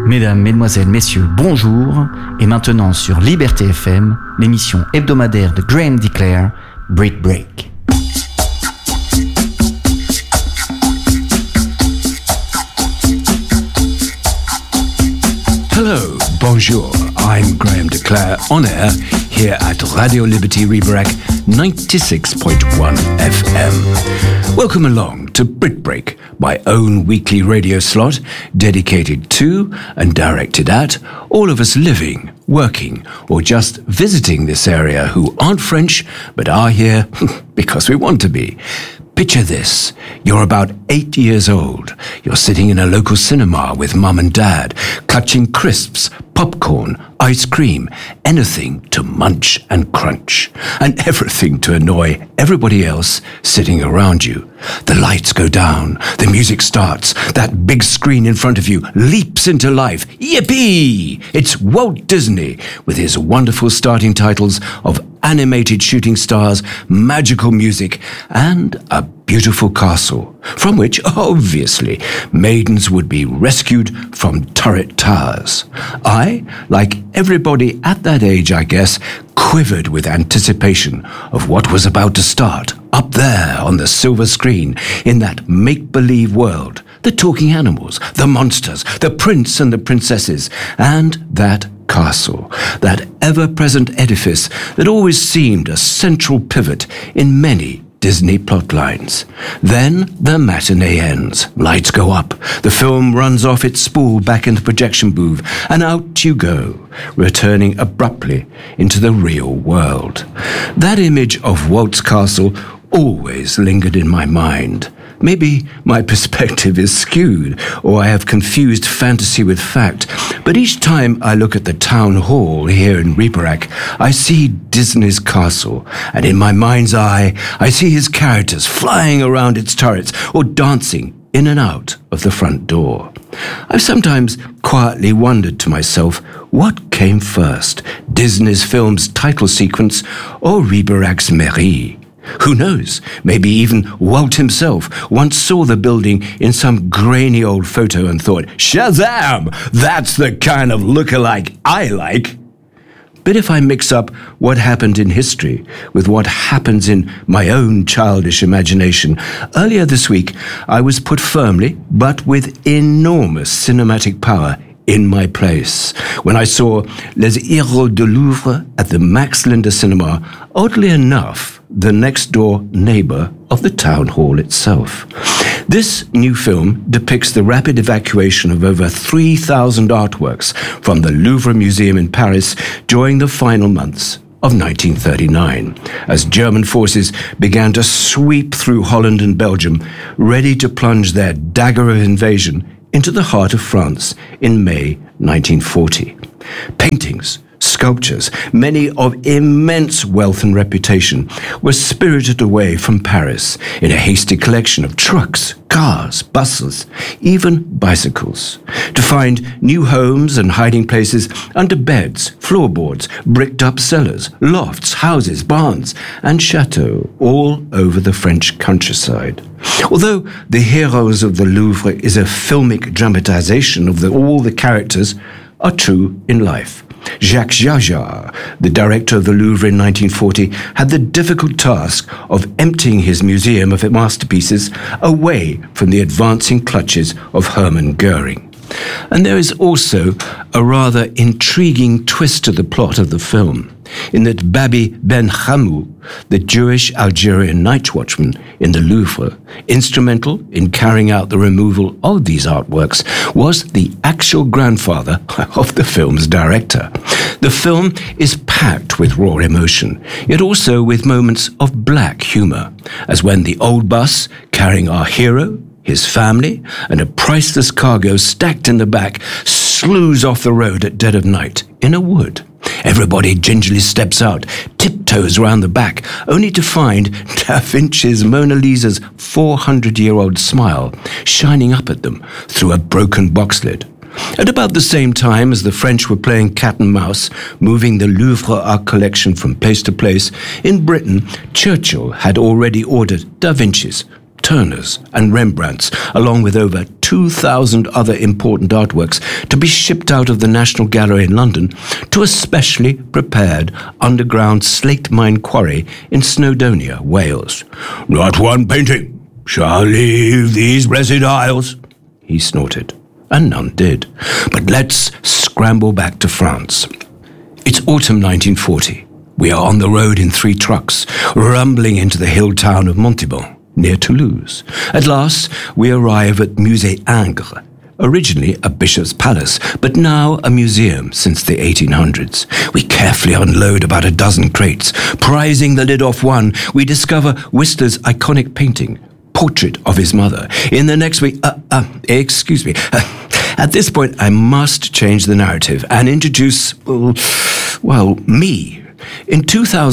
Mesdames, Mesdemoiselles, Messieurs, bonjour. Et maintenant sur Liberté FM, l'émission hebdomadaire de Graham DeClaire, Brit Break. Hello, bonjour. I'm Graham DeClaire on air here at Radio Liberty Ribeirac 96.1 FM. Welcome along to Brit Break, my own weekly radio slot dedicated to and directed at all of us living, working, or just visiting this area who aren't French but are here because we want to be. Picture this. You're about 8 years old. You're sitting in a local cinema with mum and dad, clutching crisps, popcorn, ice cream, anything to munch and crunch, and everything to annoy everybody else sitting around you. The lights go down, the music starts, that big screen in front of you leaps into life. Yippee! It's Walt Disney with his wonderful starting titles of animated shooting stars, magical music, and a beautiful castle, from which, obviously, maidens would be rescued from turret towers. I, like everybody at that age, I guess, quivered with anticipation of what was about to start up there on the silver screen in that make-believe world. The talking animals, the monsters, the prince and the princesses, and that castle, that ever-present edifice that always seemed a central pivot in many Disney plotlines. Then the matinee ends. Lights go up. The film runs off its spool back into projection booth, and out you go, returning abruptly into the real world. That image of Walt's castle always lingered in my mind. Maybe my perspective is skewed, or I have confused fantasy with fact, but each time I look at the town hall here in Ribeirac, I see Disney's castle, and in my mind's eye, I see his characters flying around its turrets or dancing in and out of the front door. I've sometimes quietly wondered to myself, what came first, Disney's film's title sequence or Ribeirac's mairie? Who knows? Maybe even Walt himself once saw the building in some grainy old photo and thought, Shazam! That's the kind of lookalike I like. But if I mix up what happened in history with what happens in my own childish imagination, earlier this week I was put firmly, but with enormous cinematic power, in my place when I saw Les Héros du Louvre at the Max Linder Cinema, oddly enough, the next-door neighbor of the town hall itself. This new film depicts the rapid evacuation of over 3,000 artworks from the Louvre Museum in Paris during the final months of 1939, as German forces began to sweep through Holland and Belgium, ready to plunge their dagger of invasion into the heart of France in May 1940. Paintings, sculptures, many of immense wealth and reputation, were spirited away from Paris in a hasty collection of trucks, cars, buses, even bicycles, to find new homes and hiding places under beds, floorboards, bricked-up cellars, lofts, houses, barns, and chateaux all over the French countryside. Although The Heroes of the Louvre is a filmic dramatization of all the characters are true in life. Jacques Jaja, the director of the Louvre in 1940, had the difficult task of emptying his museum of masterpieces away from the advancing clutches of Hermann Goering. And there is also a rather intriguing twist to the plot of the film, in that Babi Ben Hamou, the Jewish Algerian night watchman in the Louvre, instrumental in carrying out the removal of these artworks, was the actual grandfather of the film's director. The film is packed with raw emotion, yet also with moments of black humor, as when the old bus carrying our hero, his family, and a priceless cargo stacked in the back slews off the road at dead of night in a wood. Everybody gingerly steps out, tiptoes round the back, only to find Da Vinci's Mona Lisa's 400-year-old smile shining up at them through a broken box lid. At about the same time as the French were playing cat and mouse, moving the Louvre art collection from place to place, in Britain, Churchill had already ordered Da Vinci's, Turner's and Rembrandt's, along with over 2,000 other important artworks to be shipped out of the National Gallery in London to a specially prepared underground slate mine quarry in Snowdonia, Wales. "Not one painting shall leave these blessed isles," he snorted, and none did. But let's scramble back to France. It's autumn 1940. We are on the road in 3 trucks, rumbling into the hill town of Montauban, near Toulouse. At last, we arrive at Musée Ingres, originally a bishop's palace, but now a museum since the 1800s. We carefully unload about a dozen crates. Prizing the lid off one, we discover Whistler's iconic painting, Portrait of His Mother. In the next week, excuse me. At this point, I must change the narrative and introduce, me. In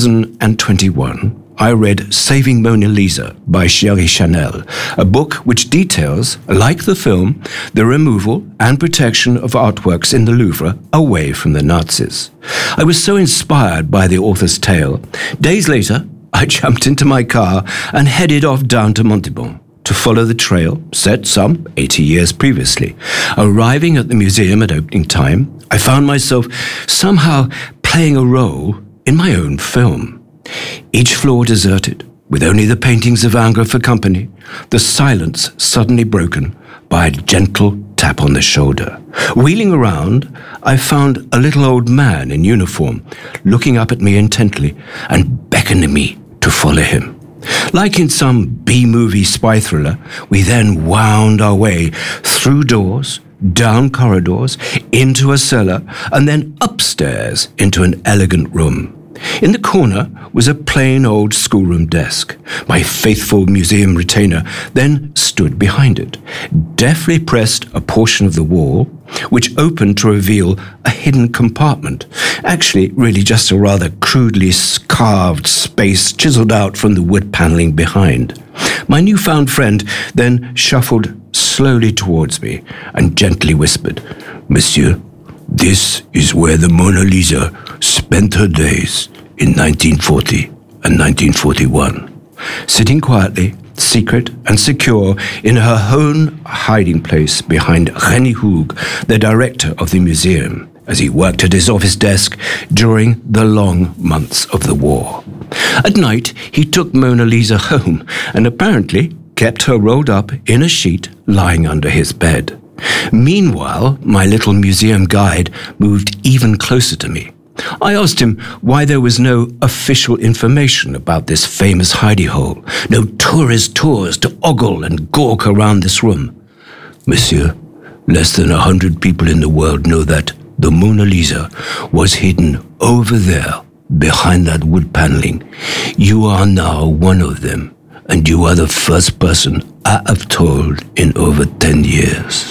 2021, I read Saving Mona Lisa by Sherry Chanel, a book which details, like the film, the removal and protection of artworks in the Louvre away from the Nazis. I was so inspired by the author's tale. Days later, I jumped into my car and headed off down to Montauban to follow the trail set some 80 years previously. Arriving at the museum at opening time, I found myself somehow playing a role in my own film. Each floor deserted, with only the paintings of Ingres for company, the silence suddenly broken by a gentle tap on the shoulder. Wheeling around, I found a little old man in uniform, looking up at me intently and beckoning me to follow him. Like in some B-movie spy thriller, we then wound our way through doors, down corridors, into a cellar, and then upstairs into an elegant room. In the corner was a plain old schoolroom desk. My faithful museum retainer then stood behind it, deftly pressed a portion of the wall, which opened to reveal a hidden compartment, actually really just a rather crudely carved space chiseled out from the wood paneling behind. My newfound friend then shuffled slowly towards me and gently whispered, "Monsieur, this is where the Mona Lisa spent her days in 1940 and 1941. Sitting quietly, secret and secure in her own hiding place behind René Hug, the director of the museum, as he worked at his office desk during the long months of the war. At night, he took Mona Lisa home and apparently kept her rolled up in a sheet lying under his bed. Meanwhile, my little museum guide moved even closer to me. I asked him why there was no official information about this famous hidey hole, no tourist tours to ogle and gawk around this room. "Monsieur, less than 100 people in the world know that the Mona Lisa was hidden over there, behind that wood paneling. You are now one of them, and you are the first person I have told in over 10 years.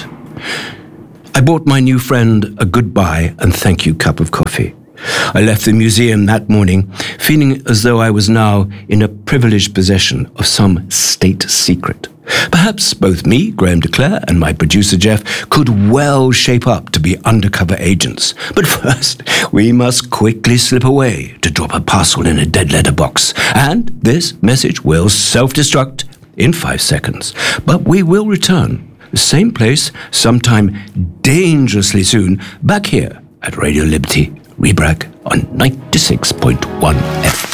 I bought my new friend a goodbye and thank you cup of coffee. I left the museum that morning feeling as though I was now in a privileged possession of some state secret. Perhaps both me, Graham DeClaire, and my producer Jeff could well shape up to be undercover agents. But first, we must quickly slip away to drop a parcel in a dead letter box. And this message will self-destruct in 5 seconds. But we will return, the same place, sometime dangerously soon, back here at Radio Liberty Rebrac on 96.1 FM.